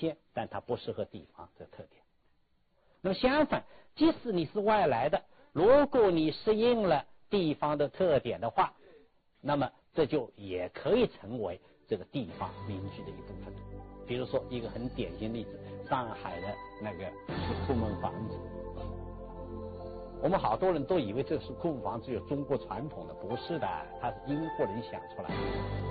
现，但它不适合地方这特点。那么相反，即使你是外来的，如果你适应了地方的特点的话，那么这就也可以成为这个地方民居的一部分。比如说一个很典型例子，上海的那个石库门房子，我们好多人都以为这石库门房子有中国传统的，不是的，它是英国人想出来的。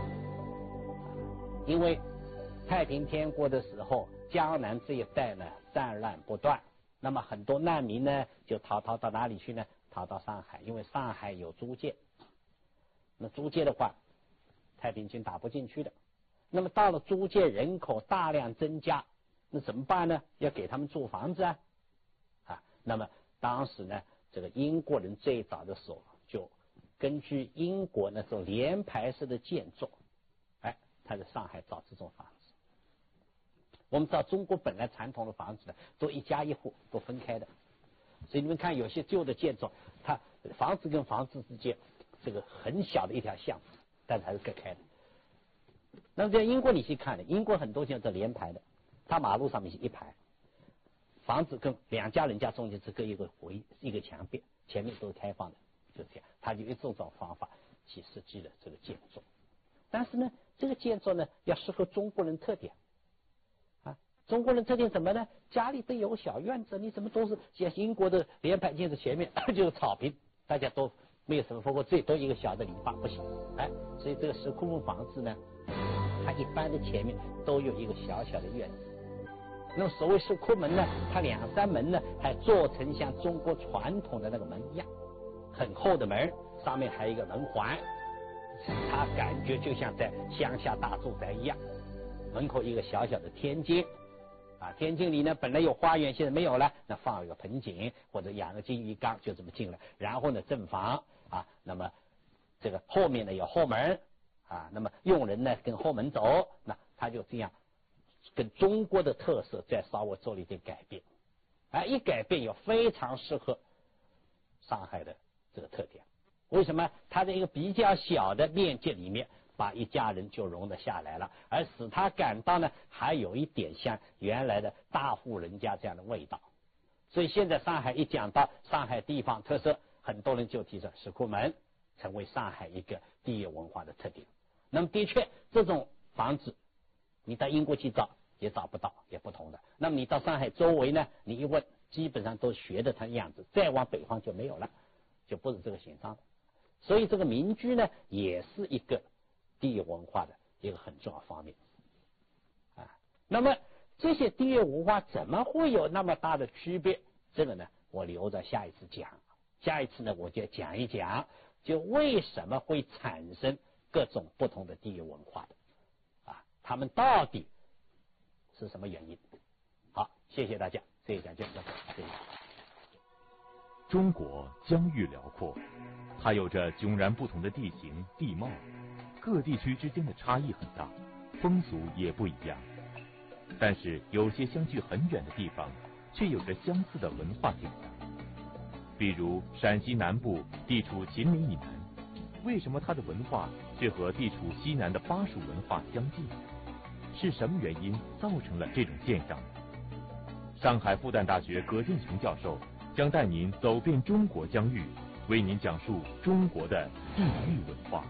因为太平天国的时候，江南这一带呢战乱不断，那么很多难民呢就逃到哪里去呢？逃到上海，因为上海有租界。那租界的话，太平军打不进去的。那么到了租界，人口大量增加，那怎么办呢？要给他们住房子啊！那么当时呢，这个英国人最早的时候就根据英国那种联排式的建筑，他在上海造这种房子。我们知道中国本来传统的房子呢，都一家一户，都分开的。所以你们看有些旧的建筑，它房子跟房子之间这个很小的一条巷子，但是还是隔开的。那么在英国你去看的，英国很多建筑连排的，它马路上面是一排，房子跟两家人家中间只隔一个墙壁，前面都是开放的，就这样，他就用这种方法去设计了这个建筑。但是呢，这个建筑呢要适合中国人特点啊。中国人特点什么呢？家里都有小院子，你怎么都是像英国的连排建筑前面就是草坪，大家都没有什么，包括最多一个小的篱笆不行。所以这个石库门房子呢，它一般的前面都有一个小小的院子。那么所谓石库门呢，它两扇门呢还做成像中国传统的那个门一样，很厚的门，上面还有一个门环。他感觉就像在乡下大住宅一样，门口一个小小的天井天井里呢本来有花园，现在没有了，那放一个盆景或者养个金鱼缸，就这么进来。然后呢正房那么这个后面呢有后门那么佣人呢跟后门走，那他就这样跟中国的特色再稍微做了一点改变一改变又非常适合上海的这个特点。为什么？他在一个比较小的面积里面把一家人就容得下来了，而使他感到呢还有一点像原来的大户人家这样的味道。所以现在上海一讲到上海地方特色，很多人就提出石库门成为上海一个地域文化的特点。那么的确这种房子你到英国去找也找不到，也不同的。那么你到上海周围呢，你一问基本上都学的它的样子，再往北方就没有了，就不是这个形状。所以这个民居呢也是一个地域文化的一个很重要方面那么这些地域文化怎么会有那么大的区别？这个呢我留着下一次讲。下一次呢我就讲一讲就为什么会产生各种不同的地域文化的他们到底是什么原因。好，谢谢大家，这一讲就到这里。 中国疆域辽阔，它有着迥然不同的地形地貌，各地区之间的差异很大，风俗也不一样。但是有些相距很远的地方，却有着相似的文化景象。比如陕西南部地处秦岭以南，为什么它的文化却和地处西南的巴蜀文化相近？是什么原因造成了这种现象？上海复旦大学葛剑雄教授将带您走遍中国疆域，为您讲述中国的地域文化。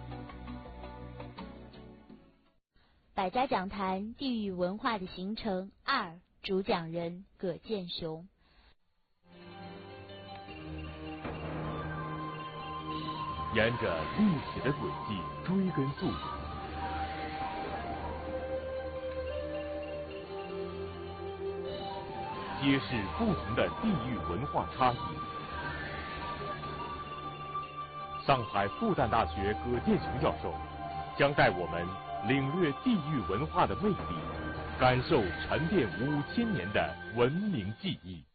百家讲坛地域文化的形成2，主讲人葛剑雄。 沿着历史的轨迹追根溯源，揭示不同的地域文化差异。上海复旦大学葛剑雄教授将带我们领略地域文化的魅力，感受沉淀5000年的文明记忆。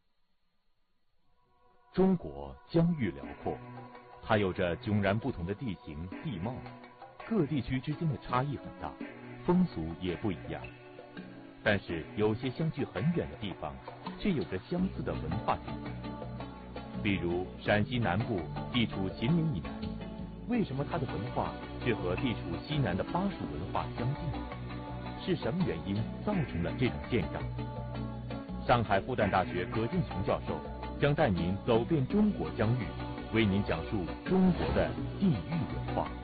中国疆域辽阔，它有着迥然不同的地形地貌，各地区之间的差异很大，风俗也不一样。但是有些相距很远的地方，却有着相似的文化景象。比如陕西南部地处秦岭以南，为什么它的文化却和地处西南的巴蜀文化相近？ 是什么原因造成了这种现象？上海复旦大学葛剑雄教授将带您走遍中国疆域，为您讲述中国的地域文化。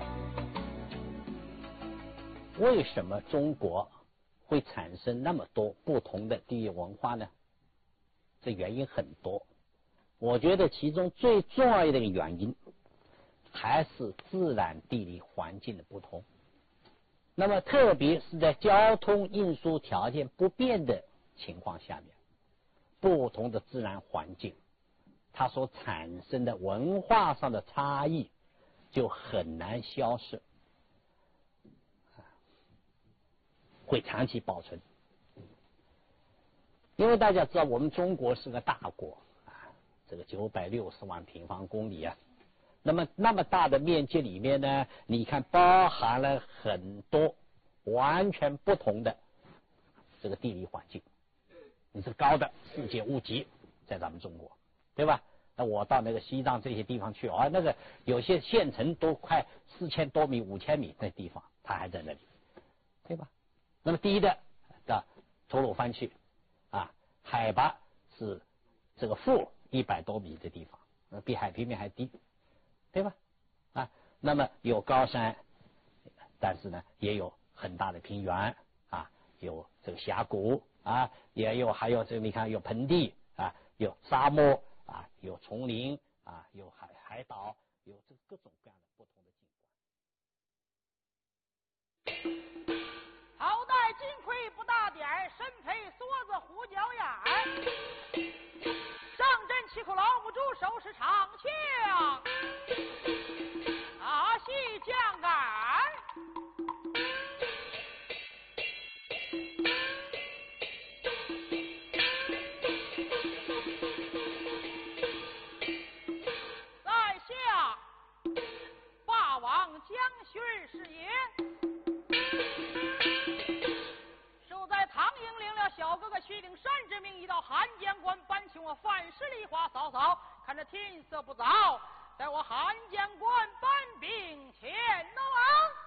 为什么中国会产生那么多不同的地域文化呢？这原因很多，我觉得其中最重要的一个原因还是自然地理环境的不同。那么特别是在交通运输条件不变的情况下面，不同的自然环境它所产生的文化上的差异就很难消失，会长期保存。因为大家知道我们中国是个大国啊，这个960万平方公里啊，那么大的面积里面呢，你看包含了很多完全不同的这个地理环境。你是高的世界屋脊在咱们中国，对吧？那我到那个西藏这些地方去啊，那个有些县城都快4000多米、5000米的地方，它还在那里，对吧？那么低的到吐鲁番去啊，海拔是这个负100多米的地方，比海平面还低，对吧？啊，那么有高山，但是呢也有很大的平原啊，有这个峡谷啊，还有这个你看有盆地啊，有沙漠啊，有丛林啊，有海岛，有这各种各样的不同的景观。 好带金盔不大点儿，身配梭子虎角眼儿。上阵七口老母猪，手持长枪，打细将杆儿。在下霸王将军是也。唐营领了小哥哥徐鼎山之命，一到函监关搬请我范氏梨花嫂嫂，看着天色不早，待我函监关搬兵前往。